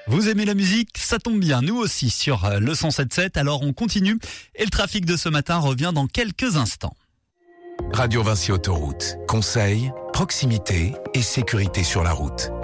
Vous aimez la musique? Ça tombe bien, nous aussi sur le 107.7. Alors on continue et le trafic de ce matin revient dans quelques instants. Radio Vinci Autoroute. Conseils, proximité et sécurité sur la route.